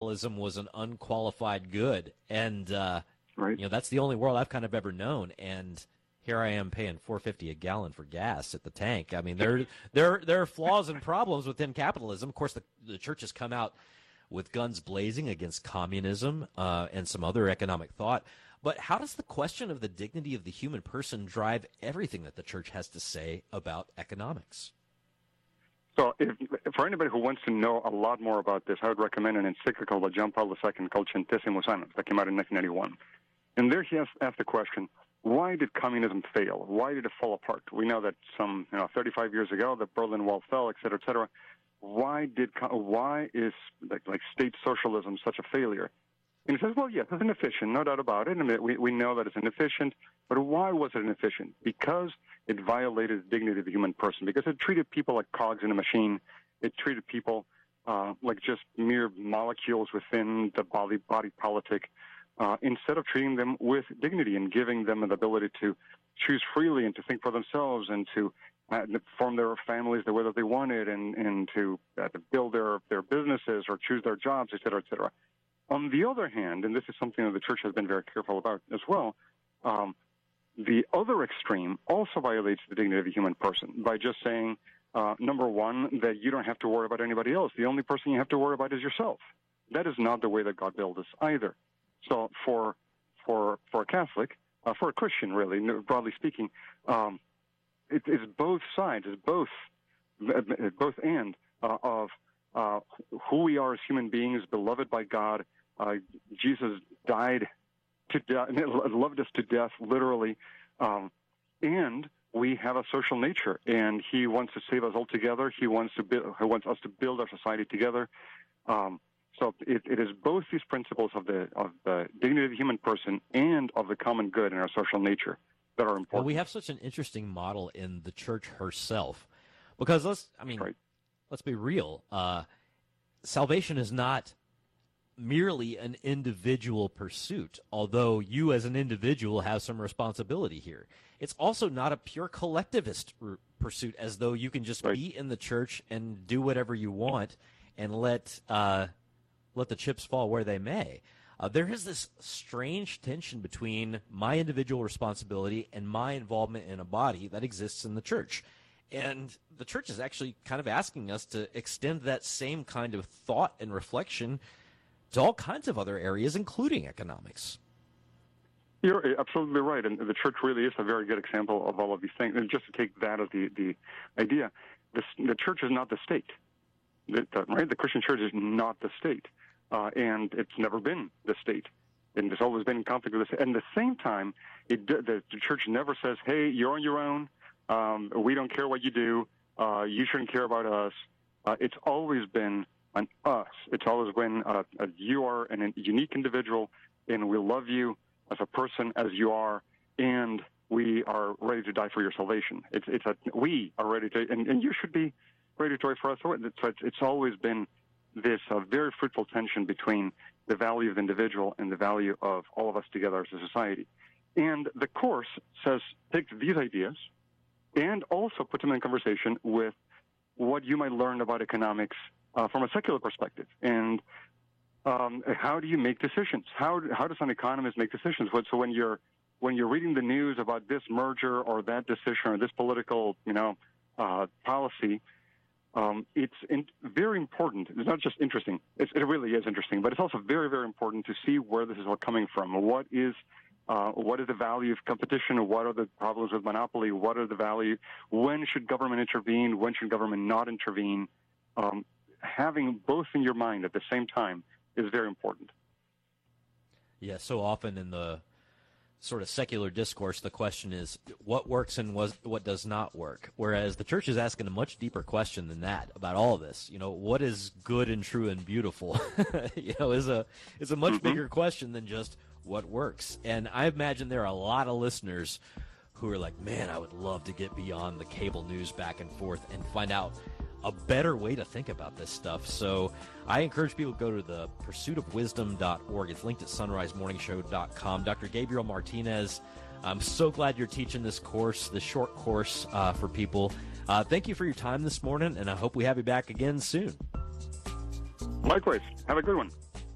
capitalism was an unqualified good. And, right. That's the only world I've kind of ever known. And here I am paying $4.50 a gallon for gas at the tank. I mean, there are flaws and problems within capitalism. Of course, the church has come out with guns blazing against communism and some other economic thought. But how does the question of the dignity of the human person drive everything that the church has to say about economics? So for anybody who wants to know a lot more about this, I would recommend an encyclical by John Paul II called Centesimus Annus that came out in 1991. And there he has asked the question, why did communism fail? Why did it fall apart? We know that 35 years ago, the Berlin Wall fell, et cetera, et cetera. Why is like state socialism such a failure? And he says, well, yes, it's inefficient, no doubt about it. And we know that it's inefficient. But why was it inefficient? Because it violated the dignity of the human person, because it treated people like cogs in a machine. It treated people like just mere molecules within the body politic, instead of treating them with dignity and giving them the ability to choose freely and to think for themselves and to form their families the way that they wanted and to build their businesses or choose their jobs, et cetera, et cetera. On the other hand, and this is something that the church has been very careful about as well, the other extreme also violates the dignity of the human person by just saying, number one, that you don't have to worry about anybody else. The only person you have to worry about is yourself. That is not the way that God built us either. So for a Catholic, for a Christian, really, broadly speaking, it's both sides, it's both and of who we are as human beings, beloved by God. Jesus died to death, loved us to death, literally, and we have a social nature, and He wants to save us all together. He wants us to build our society together. So it is both these principles of the dignity of the human person and of the common good in our social nature that are important. Well, we have such an interesting model in the church herself, because let's be real. Salvation is not merely an individual pursuit, although you as an individual have some responsibility here. It's also not a pure collectivist pursuit, as though you can just be in the church and do whatever you want and let the chips fall where they may. There is this strange tension between my individual responsibility and my involvement in a body that exists in the church. And the church is actually kind of asking us to extend that same kind of thought and reflection to all kinds of other areas, including economics. You're absolutely right, and the church really is a very good example of all of these things. And just to take that as the idea, the church is not the state. Right? The Christian church is not the state, and it's never been the state, and it's always been in conflict with this. And at the same time, the church never says, "Hey, you're on your own. We don't care what you do. You shouldn't care about us." It's always been on us. It's always been you are a unique individual, and we love you as a person as you are, and we are ready to die for your salvation. We are ready to, and you should be ready to die for us. So it's always been this very fruitful tension between the value of the individual and the value of all of us together as a society. And the Course says, take these ideas and also put them in conversation with what you might learn about economics from a secular perspective. And how do you make decisions? How does an economist make decisions? So when you're reading the news about this merger or that decision or this political policy, it's very important. It's not just interesting. It really is interesting, but it's also very, very important to see where this is all coming from. What is the value of competition? What are the problems with monopoly? What are the value? When should government intervene? When should government not intervene? Having both in your mind at the same time is very important. Yeah, so often in the sort of secular discourse, the question is what works and what does not work. Whereas the church is asking a much deeper question than that about all of this. What is good and true and beautiful? Is a much bigger question than just what works. And I imagine there are a lot of listeners who are like, man, I would love to get beyond the cable news back and forth and find out a better way to think about this stuff. So I encourage people to go to the pursuitofwisdom.org. It's linked at sunrisemorningshow.com. Dr. Gabriel Martinez, I'm so glad you're teaching this course, this short course for people. Thank you for your time this morning, and I hope we have you back again soon. Likewise. Have a good one.